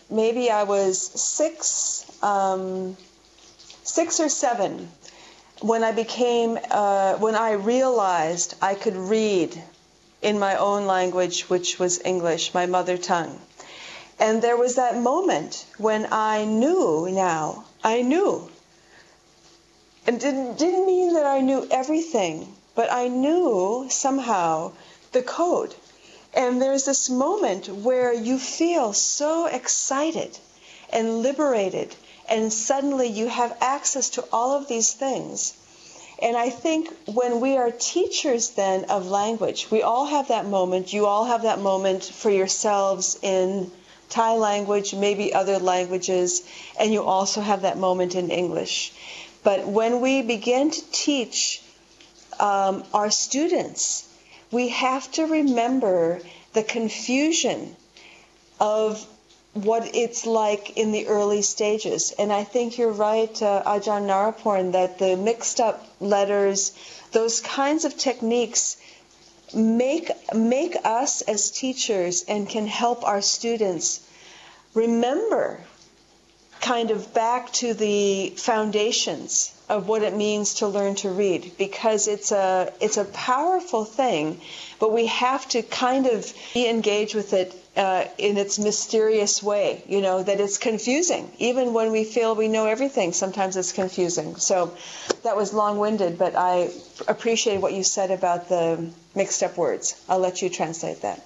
maybe I was 6 or 7 when I realized I could read in my own language, which was English, my mother tongue. And there was that moment when I knew. And didn't mean that I knew everything, but I knew somehow the code. And there's this moment where you feel so excited and liberated, and suddenly you have access to all of these things. And I think when we are teachers then of language, we all have that moment. You all have that moment for yourselves in Thai language, maybe other languages, and you also have that moment in English. But when we begin to teach our students, we have to remember the confusion of what it's like in the early stages. And I think you're right, Ajahn Naraporn, that the mixed up letters, those kinds of techniques make us as teachers and can help our students remember kind of back to the foundations of what it means to learn to read, because it's a powerful thing, but we have to kind of be engaged with it in its mysterious way, that it's confusing. Even when we feel we know everything, sometimes it's confusing. So that was long-winded, but I appreciate what you said about the mixed up words. I'll let you translate that.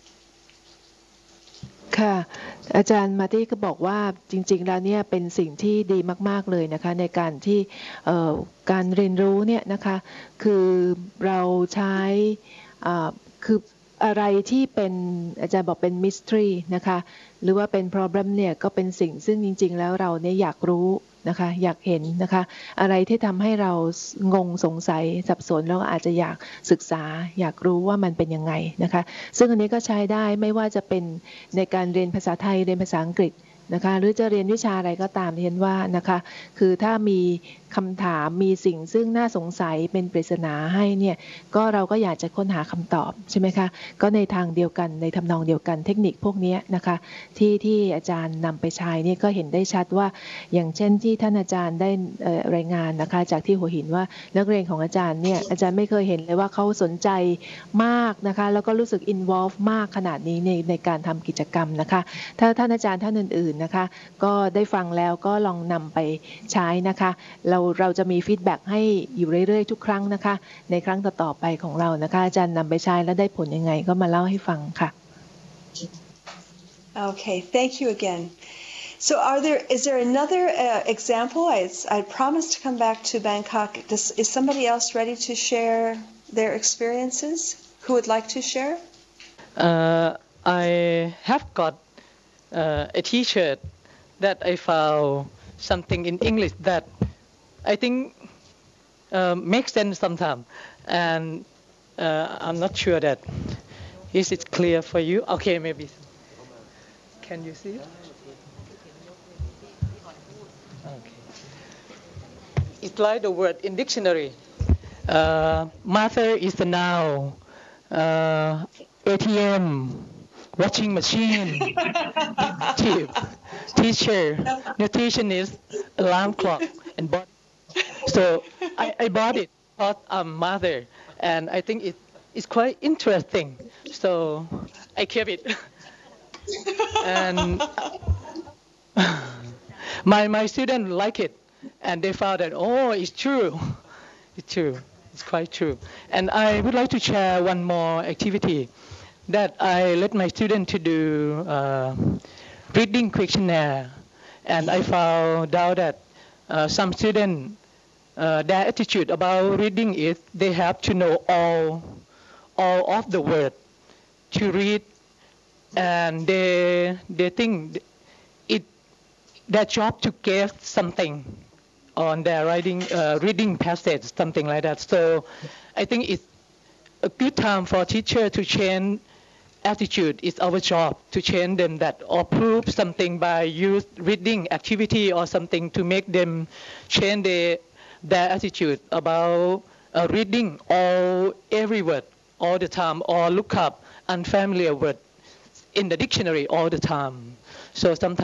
ค่ะอาจารย์มาตี้ก็บอกว่าจริงๆแล้วเนี่ยเป็นสิ่งที่ดีมากๆเลยนะคะในการที่การเรียนรู้เนี่ยนะคะคือเราใช้คืออะไรที่เป็นอาจารย์บอกเป็น mystery นะคะหรือว่าเป็น problem เนี่ยก็เป็นสิ่งซึ่งจริงๆแล้วเราเนี่ยอยากรู้นะคะอยากเห็นนะคะอะไรที่ทำให้เรางงสงสัยสับสนแล้วอาจจะอยากศึกษาอยากรู้ว่ามันเป็นยังไงนะคะซึ่งอันนี้ก็ใช้ได้ไม่ว่าจะเป็นในการเรียนภาษาไทยเรียนภาษาอังกฤษนะคะหรือจะเรียนวิชาอะไรก็ตามเห็นว่านะคะคือถ้ามีคำถามมีสิ่งซึ่งน่าสงสัยเป็นปริศนาให้เนี่ยก็เราก็อยากจะค้นหาคำตอบใช่ไหมคะก็ในทางเดียวกันในทำนองเดียวกันเทคนิคพวกนี้นะคะที่อาจารย์นำไปใช้นี่ก็เห็นได้ชัดว่าอย่างเช่นที่ท่านอาจารย์ได้รายงานนะคะจากที่หัวหินว่านักเรียนของอาจารย์เนี่ยอาจารย์ไม่เคยเห็นเลยว่าเขาสนใจมากนะคะแล้วก็รู้สึก involve มากขนาดนี้ในการทำกิจกรรมนะคะถ้าท่านอาจารย์ท่านอื่นๆนะคะก็ได้ฟังแล้วก็ลองนำไปใช้นะคะเราจะมีฟีดแบ็กให้อยู่เรื่อยๆทุกครั้งนะคะในครั้งต่อๆไปของเรานะคะอาจารย์นำไปใช้แล้วได้ผลยังไงก็มาเล่าให้ฟังค่ะ Okay, thank you again. So is there another example? I promised to come back to Bangkok. Is somebody else ready to share their experiences? Who would like to share? I have got a t-shirt that I found something in English that I think makes sense sometimes, and I'm not sure that is it clear for you. Okay, maybe. Can you see it? Okay. It's like the word in dictionary. Mother is the noun. ATM, washing machine, teacher, nutritionist, alarm clock, and body. So I bought it because I'm mother, and I think it's quite interesting. So I kept it. And my students like it, and they found that, oh, it's true. It's true. It's quite true. And I would like to share one more activity that I let my students to do reading questionnaire. And I found out that some students, their attitude about reading is they have to know all of the words to read, and they think it their job to guess something on their reading passage, something like that. So I think it's a good time for teacher to change attitude. It's our job to change them that, or prove something by use reading activity or something to make them change their attitude about reading every word all the time, or look up unfamiliar word in the dictionary all the time. So sometimes